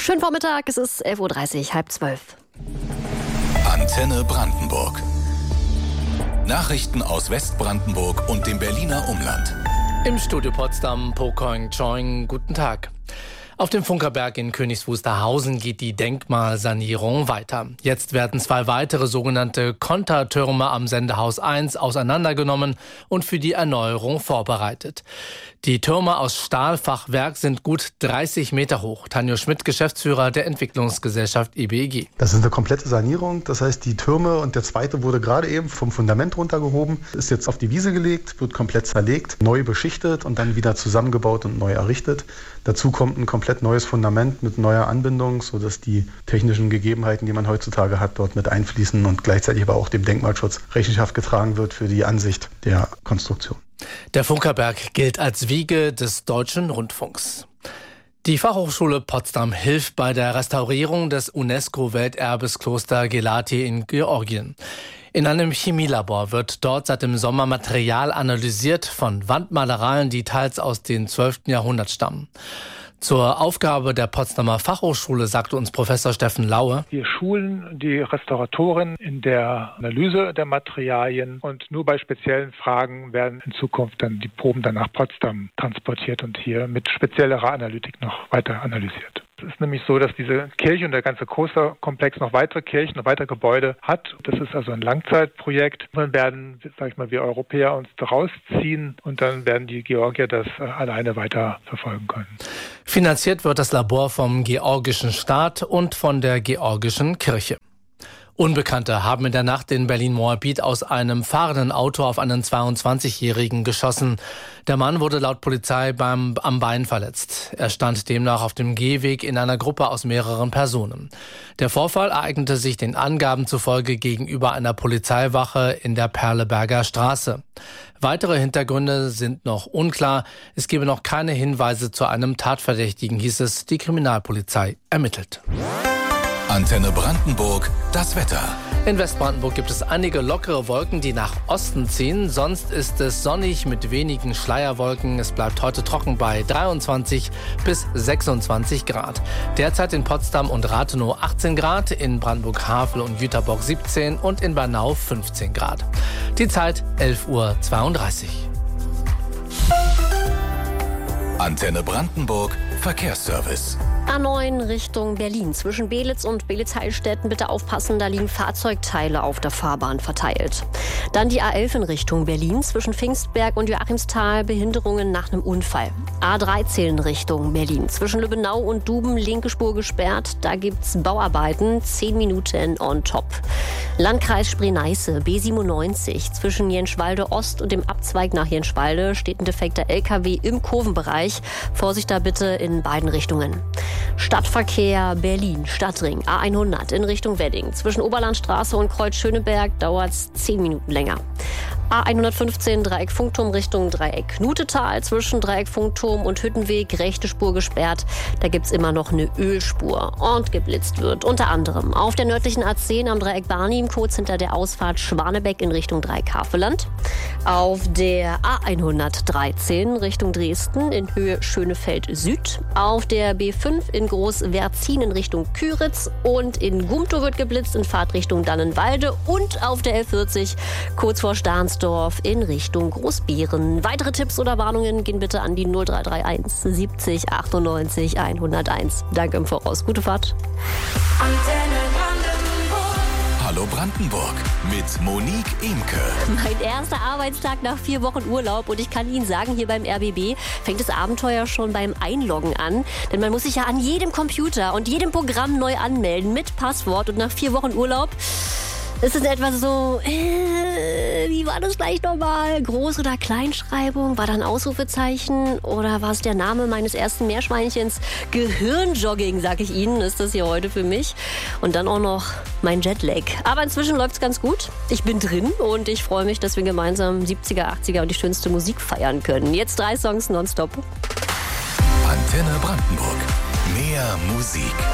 Schönen Vormittag, es ist 11.30 Uhr, 11:30. Antenne Brandenburg. Nachrichten aus Westbrandenburg und dem Berliner Umland. Im Studio Potsdam, Pokoing Choing, guten Tag. Auf dem Funkerberg in Königs Wusterhausen geht die Denkmalsanierung weiter. Jetzt werden 2 weitere sogenannte Kontertürme am Sendehaus 1 auseinandergenommen und für die Erneuerung vorbereitet. Die Türme aus Stahlfachwerk sind gut 30 Meter hoch. Tanjo Schmidt, Geschäftsführer der Entwicklungsgesellschaft IBEG. Das ist eine komplette Sanierung. Das heißt, die Türme und der zweite wurde gerade eben vom Fundament runtergehoben, ist jetzt auf die Wiese gelegt, wird komplett zerlegt, neu beschichtet und dann wieder zusammengebaut und neu errichtet. Dazu kommt ein komplett neues Fundament mit neuer Anbindung, sodass die technischen Gegebenheiten, die man heutzutage hat, dort mit einfließen und gleichzeitig aber auch dem Denkmalschutz Rechenschaft getragen wird für die Ansicht der Konstruktion. Der Funkerberg gilt als Wiege des deutschen Rundfunks. Die Fachhochschule Potsdam hilft bei der Restaurierung des UNESCO-Welterbes Kloster Gelati in Georgien. In einem Chemielabor wird dort seit dem Sommer Material analysiert von Wandmalereien, die teils aus dem 12. Jahrhundert stammen. Zur Aufgabe der Potsdamer Fachhochschule sagte uns Professor Steffen Laue: Wir schulen die Restauratoren in der Analyse der Materialien und nur bei speziellen Fragen werden in Zukunft dann die Proben dann nach Potsdam transportiert und hier mit speziellerer Analytik noch weiter analysiert. Es ist nämlich so, dass diese Kirche und der ganze Klosterkomplex noch weitere Kirchen und weitere Gebäude hat. Das ist also ein Langzeitprojekt. Dann werden, wir Europäer uns daraus ziehen und dann werden die Georgier das alleine weiter verfolgen können. Finanziert wird das Labor vom georgischen Staat und von der georgischen Kirche. Unbekannte haben in der Nacht in Berlin-Moabit aus einem fahrenden Auto auf einen 22-Jährigen geschossen. Der Mann wurde laut Polizei am Bein verletzt. Er stand demnach auf dem Gehweg in einer Gruppe aus mehreren Personen. Der Vorfall ereignete sich den Angaben zufolge gegenüber einer Polizeiwache in der Perleberger Straße. Weitere Hintergründe sind noch unklar. Es gebe noch keine Hinweise zu einem Tatverdächtigen, hieß es. Die Kriminalpolizei ermittelt. Antenne Brandenburg, das Wetter. In Westbrandenburg gibt es einige lockere Wolken, die nach Osten ziehen. Sonst ist es sonnig mit wenigen Schleierwolken. Es bleibt heute trocken bei 23 bis 26 Grad. Derzeit in Potsdam und Rathenow 18 Grad, in Brandenburg-Havel und Jüterbock 17 und in Bernau 15 Grad. Die Zeit 11:32 Uhr. Antenne Brandenburg, Verkehrsservice. A9 Richtung Berlin. Zwischen Belitz und Belitz-Heilstätten bitte aufpassen, da liegen Fahrzeugteile auf der Fahrbahn verteilt. Dann die A11 in Richtung Berlin. Zwischen Pfingstberg und Joachimsthal Behinderungen nach einem Unfall. A13 Richtung Berlin. Zwischen Lübbenau und Duben linke Spur gesperrt. Da gibt's Bauarbeiten. 10 Minuten on top. Landkreis Spree-Neiße, B97. Zwischen Jenschwalde Ost und dem Abzweig nach Jenschwalde steht ein defekter LKW im Kurvenbereich. Vorsicht da bitte in beiden Richtungen. Stadtverkehr Berlin, Stadtring, A100 in Richtung Wedding. Zwischen Oberlandstraße und Kreuz Schöneberg dauert es 10 Minuten länger. A115 Dreieck Funkturm Richtung Dreieck Knutetal. Zwischen Dreieck Funkturm und Hüttenweg rechte Spur gesperrt. Da gibt's immer noch eine Ölspur und geblitzt wird. Unter anderem auf der nördlichen A10 am Dreieck Barnim, kurz hinter der Ausfahrt Schwanebeck in Richtung Dreieck Havelland. Auf der A113 Richtung Dresden in Höhe Schönefeld Süd. Auf der B5 in Groß-Werzin in Richtung Küritz. Und in Gumtow wird geblitzt in Fahrtrichtung Dannenwalde. Und auf der L40 kurz vor Stahnsdorf in Richtung Großbeeren. Weitere Tipps oder Warnungen gehen bitte an die 0331 70 98 101. Danke im Voraus. Gute Fahrt. Hallo Brandenburg mit Monique Imke. Mein erster Arbeitstag nach 4 Wochen Urlaub und ich kann Ihnen sagen, hier beim RBB fängt das Abenteuer schon beim Einloggen an. Denn man muss sich ja an jedem Computer und jedem Programm neu anmelden mit Passwort und nach 4 Wochen Urlaub ist es etwas so, wie war das gleich nochmal? Groß- oder Kleinschreibung? War da ein Ausrufezeichen? Oder war es der Name meines ersten Meerschweinchens? Gehirnjogging, sag ich Ihnen, ist das hier heute für mich. Und dann auch noch mein Jetlag. Aber inzwischen läuft's ganz gut. Ich bin drin und ich freue mich, dass wir gemeinsam 70er, 80er und die schönste Musik feiern können. Jetzt 3 Songs nonstop. Antenne Brandenburg. Mehr Musik.